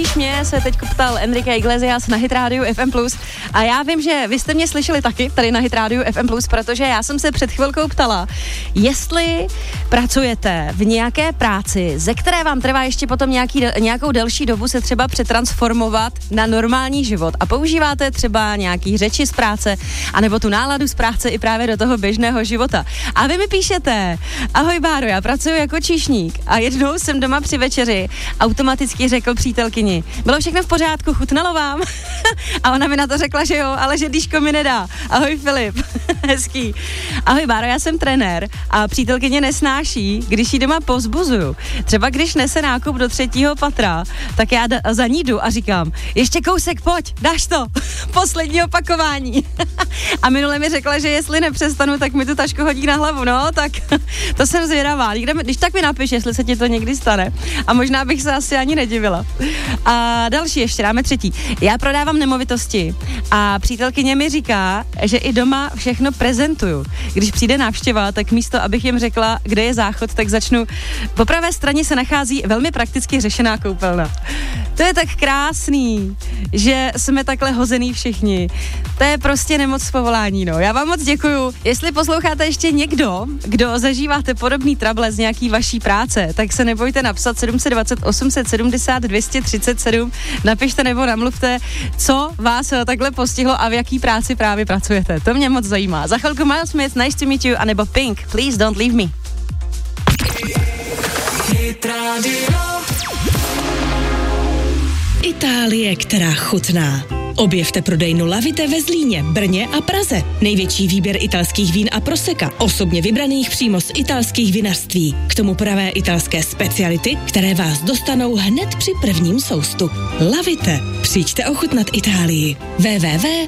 totiž mě se teď ptal Enrique Iglesias na Hit Radio FM+, a já vím, že vy jste mě slyšeli taky tady na Hit Radio FM+, protože já jsem se před chvilkou ptala, jestli pracujete v nějaké práci, ze které vám trvá ještě potom nějakou delší dobu se třeba přetransformovat na normální život a používáte třeba nějaký řeči z práce, anebo tu náladu z práce i právě do toho běžného života. A vy mi píšete: ahoj Báro, já pracuji jako číšník a jednou jsem doma při večeři automaticky řekl přítelkyni: bylo všechno v pořádku, chutnalo vám? A ona mi na to řekla, že jo, ale že dýško mi nedá. Ahoj Filip, hezký. Ahoj Báro, já jsem trenér a přítelkyně nesnáší, když jí doma povzbuzuju. Třeba když nese nákup do 3. patra, tak já za ní jdu a říkám: ještě kousek, pojď, dáš to, poslední opakování. A minule mi řekla, že jestli nepřestanu, tak mi tu tašku hodí na hlavu, no, tak to jsem zvědavá. Když tak mi napiš, jestli se ti to někdy stane. A možná bych se asi ani nedivila. A další ještě, dáme 3. Já prodávám nemovitosti a přítelkyně mi říká, že i doma všechno prezentuju. Když přijde návštěva, tak místo, abych jim řekla, kde je záchod, tak začnu: po pravé straně se nachází velmi prakticky řešená koupelna. To je tak krásný, že jsme takhle hozený všichni. To je prostě nemoc z povolání, no. Já vám moc děkuju. Jestli posloucháte ještě někdo, kdo zažíváte podobný trable z nějaký vaší práce, tak se nebojte napsat 720 870 237. Napište nebo namluvte, co vás takhle postihlo a v jaký práci právě pracujete. To mě moc zajímá. Za chvilku Miles Smith, Nice to meet you, anebo Pink, Please don't leave me. Itálie, která chutná. Objevte prodejnu Lavite ve Zlíně, Brně a Praze. Největší výběr italských vín a proseka, osobně vybraných přímo z italských vinařství. K tomu pravé italské speciality, které vás dostanou hned při prvním soustu. Lavite. Přijďte ochutnat Itálii. www.lavite.cz